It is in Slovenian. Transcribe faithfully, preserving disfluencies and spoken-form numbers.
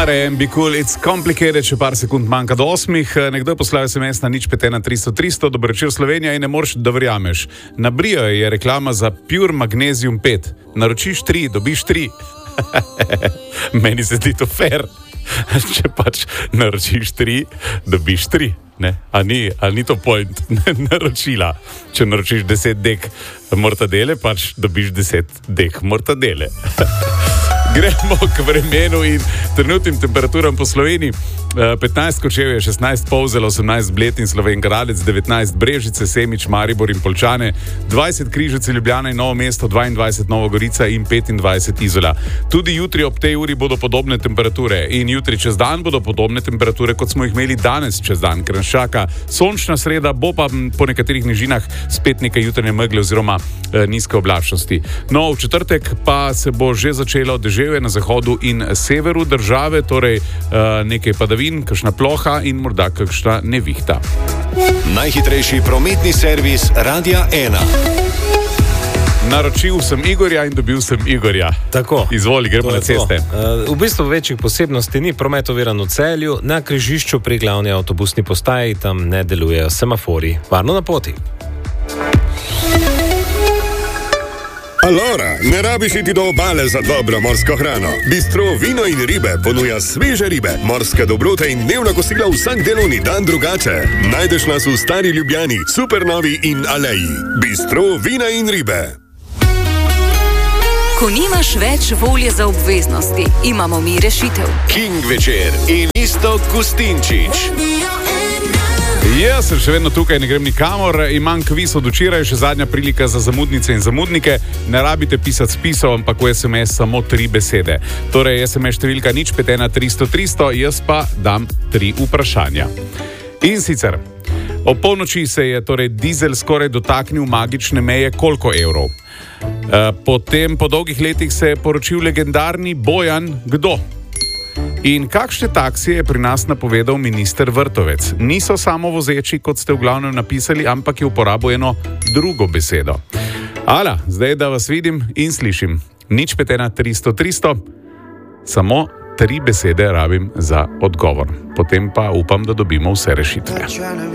Mare, be cool, it's complicated, če par sekund manjka do osmih. Nekdo je poslal es em es na nič pet ena tristo tristo, dobro večer Slovenija in ne moreš, da verjameš. Na Brio je reklama za Pure Magnesium pet. Naročiš tri, dobiš tri. Meni se zdi to fair. Če pač naročiš tri, dobiš tri. Ne? A ni, a ni to point naročila. Če naročiš deset dek mortadele, pač dobiš deset dek mortadele. Gremo k vremenu in trenutnim temperaturam po Sloveniji. petnajst Kočevje, šestnajst Polzela, osemnajst Bled in Slovenj Gradec, devetnajst Brežice, Semič, Maribor in Poljčane, dvajset Križevci, Ljubljana in Novo mesto, dvaindvajset Nova Gorica in petindvajset Izola. Tudi jutri ob tej uri bodo podobne temperature in jutri čez dan bodo podobne temperature, kot smo jih imeli danes čez dan, ker nas čaka sončna sreda, bo pa po nekaterih nižinah spet nekaj jutranje megle oziroma eh, nizke oblačnosti. No, v četrtek pa se bo že začelo deževje na zahodu in severu države, torej eh, nekaj padavin, kakšna ploha in morda kakšna nevihta. Najhitrejši prometni servis Radia ena. Naročil sem Igorja in dobil sem Igorja. Tako. Izvoli, gremo na ceste. Uh, v bistvu večjih posebnosti ni, promet oviran v Celju, na križišču pri glavni avtobusni postaji, tam ne delujejo semafori. Varno na poti. Alora, ne rabiš iti do obale za dobro morsko hrano. Bistro Vino in ribe ponuja sveže ribe, morske dobrote in dnevna kosila vsak delovni dan drugače. Najdeš nas v Stari Ljubljani, Supernovi in Aleji. Bistro Vina in ribe. Ko nimaš več volje za obveznosti, imamo mi rešitev. King večer in Iztok Gustinčič. Jaz sem še vedno tukaj, ne grem nikamor, imam kviz od včeraj, še zadnja prilika za zamudnice in zamudnike. Ne rabite pisati spisov, ampak v es em es samo tri besede. Torej, es em es številka nič pet ena tristo tristo, jaz pa dam tri vprašanja. In sicer, ob polnoči se je torej dizel skoraj dotaknil magične meje koliko evrov. E, potem, po dolgih letih se je poročil legendarni Bojan kdo? In kakšne taksije je pri nas napovedal minister Vrtovec? Niso samo vozeči, kot ste v glavnem napisali, ampak je uporabil eno drugo besedo. Ala, zdaj da vas vidim in slišim. nič pet ena tristo tristo, samo tri besede rabim za odgovor. Potem pa upam, da dobimo vse rešitve.